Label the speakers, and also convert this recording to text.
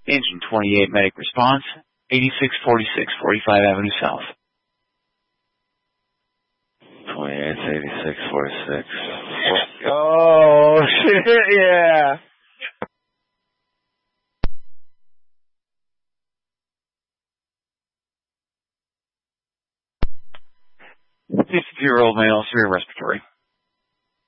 Speaker 1: Engine 28 medic response, 8646 45 Avenue South.
Speaker 2: 28, 86, 46. Oh, shit, yeah.
Speaker 1: 50-year-old male, severe respiratory.